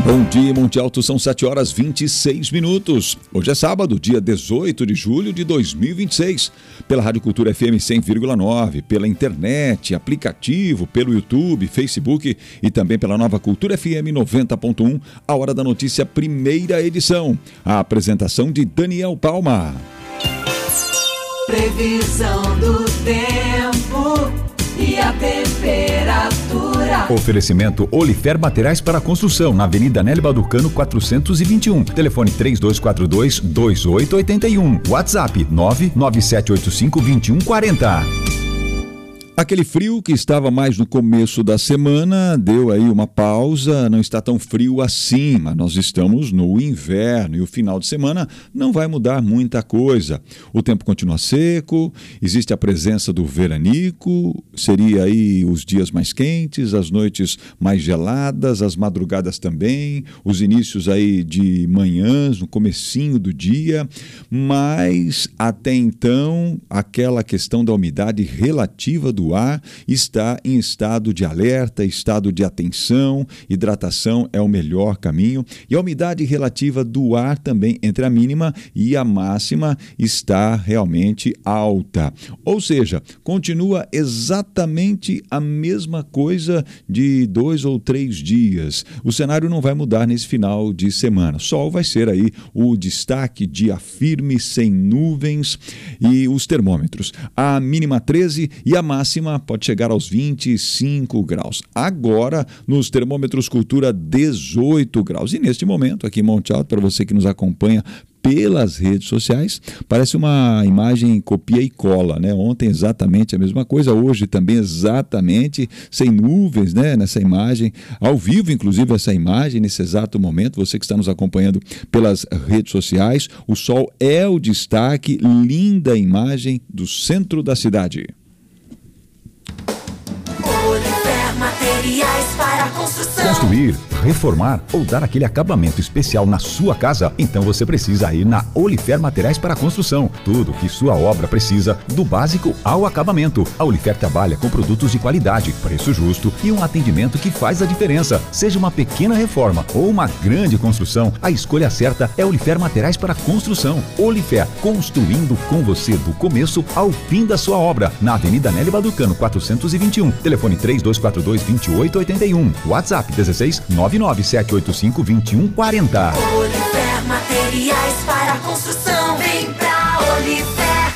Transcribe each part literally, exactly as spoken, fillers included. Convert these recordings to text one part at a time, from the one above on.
Bom dia, Monte Alto, são sete horas e vinte e seis minutos. Hoje é sábado, dia dezoito de julho de dois mil e vinte e seis. Pela Rádio Cultura F M cem vírgula nove, pela internet, aplicativo, pelo YouTube, Facebook e também pela Nova Cultura F M noventa ponto um, a Hora da Notícia, primeira edição. A apresentação de Daniel Palma. Previsão do tempo e a temperatura. Oferecimento Olifer Materiais para Construção, na Avenida Nélio Badurcano quatrocentos e vinte e um. Telefone três dois quatro dois, dois oito oito um. WhatsApp nove nove sete oito cinco, dois um quatro zero. Aquele frio que estava mais no começo da semana deu aí uma pausa, não está tão frio assim, mas nós estamos no inverno e o final de semana não vai mudar muita coisa. O tempo continua seco, existe a presença do veranico, seria aí os dias mais quentes, as noites mais geladas, as madrugadas também, os inícios aí de manhãs, no comecinho do dia, mas até então aquela questão da umidade relativa do do ar está em estado de alerta, estado de atenção, hidratação é o melhor caminho e a umidade relativa do ar também entre a mínima e a máxima está realmente alta. Ou seja, continua exatamente a mesma coisa de dois ou três dias. O cenário não vai mudar nesse final de semana. Sol vai ser aí o destaque, dia firme, sem nuvens e os termômetros. A mínima treze e a máxima pode chegar aos vinte e cinco graus. Agora, nos termômetros Cultura, dezoito graus. E neste momento, aqui em Monte Alto, para você que nos acompanha pelas redes sociais, parece uma imagem copia e cola, né? Ontem exatamente a mesma coisa, hoje também exatamente, sem nuvens, né? Nessa imagem, ao vivo inclusive essa imagem, nesse exato momento, você que está nos acompanhando pelas redes sociais, o sol é o destaque, linda imagem do centro da cidade. Olifer Materiais para Construção. Construir, reformar ou dar aquele acabamento especial na sua casa? Então você precisa ir na Olifer Materiais para Construção. Tudo que sua obra precisa, do básico ao acabamento. A Olifer trabalha com produtos de qualidade, preço justo e um atendimento que faz a diferença. Seja uma pequena reforma ou uma grande construção, a escolha certa é Olifer Materiais para Construção. Olifer, construindo com você do começo ao fim da sua obra. Na Avenida Nélio Badurcano quatrocentos e vinte e um. Telefone três dois quatro dois, dois oito oito um. WhatsApp dezesseis nove nove sete oito cinco, dois um quatro zero. Olifer Materiais para Construção. Vem pra Olifer.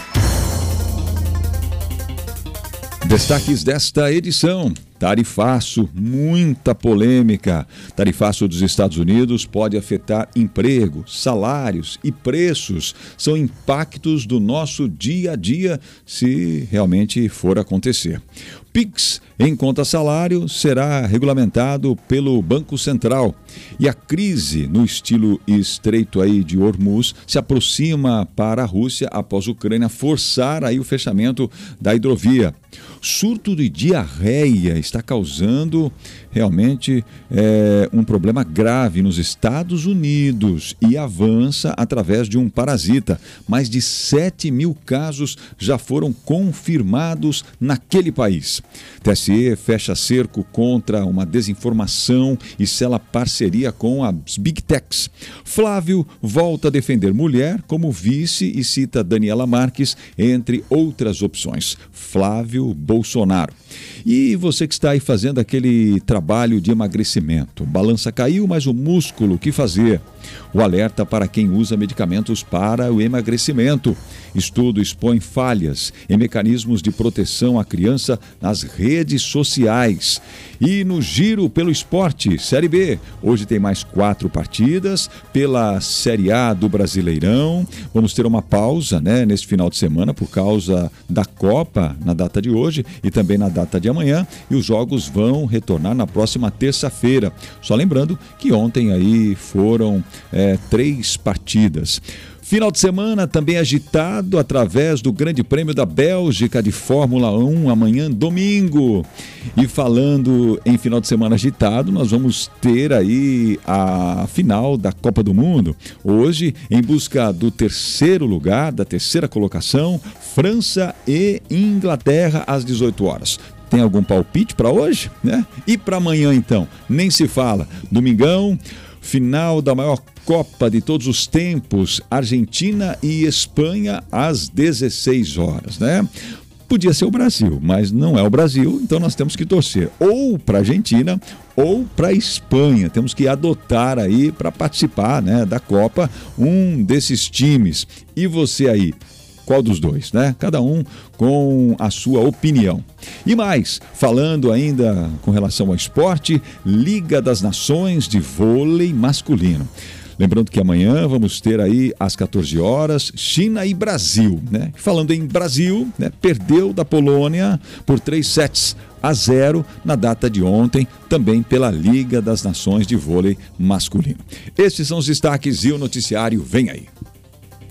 Destaques desta edição. Tarifaço, muita polêmica. Tarifaço dos Estados Unidos pode afetar emprego, salários e preços. São impactos do nosso dia a dia se realmente for acontecer. Pix em conta salário será regulamentado pelo Banco Central. E a crise no estilo estreito aí de Hormuz se aproxima para a Rússia após a Ucrânia forçar aí o fechamento da hidrovia. Surto de diarreia está causando realmente é, um problema grave nos Estados Unidos e avança através de um parasita. Mais de sete mil casos já foram confirmados naquele país. T S E fecha cerco contra uma desinformação e sela parceria com as Big Techs. Flávio volta a defender mulher como vice e cita Daniela Marques, entre outras opções. Flávio Bolsonaro. E você que está aí fazendo aquele trabalho de emagrecimento. Balança caiu, mas o músculo, o que fazer? O alerta para quem usa medicamentos para o emagrecimento. Estudo expõe falhas em mecanismos de proteção à criança nas redes sociais. E no giro pelo esporte, Série B. Hoje tem mais quatro partidas pela Série A do Brasileirão. Vamos ter uma pausa, né, nesse final de semana por causa da Copa na data de hoje e também na data de amanhã. E os jogos vão retornar na próxima terça-feira. Só lembrando que ontem aí foram é, três partidas. Final de semana também agitado através do Grande Prêmio da Bélgica de Fórmula um, amanhã, domingo. E falando em final de semana agitado, nós vamos ter aí a final da Copa do Mundo. Hoje, em busca do terceiro lugar, da terceira colocação, França e Inglaterra às dezoito horas. Tem algum palpite para hoje, né? E para amanhã, então? Nem se fala. Domingão, Final da maior Copa de todos os tempos, Argentina e Espanha às dezesseis horas, né? Podia ser o Brasil, mas não é o Brasil, então nós temos que torcer ou para a Argentina ou para a Espanha. Temos que adotar aí para participar, né, da Copa um desses times. E você aí? Qual dos dois, né? Cada um com a sua opinião. E mais, falando ainda com relação ao esporte, Liga das Nações de vôlei masculino. Lembrando que amanhã vamos ter aí às quatorze horas China e Brasil, né? Falando em Brasil, né? Perdeu da Polônia por três sets a zero na data de ontem, também pela Liga das Nações de vôlei masculino. Esses são os destaques e o noticiário vem aí.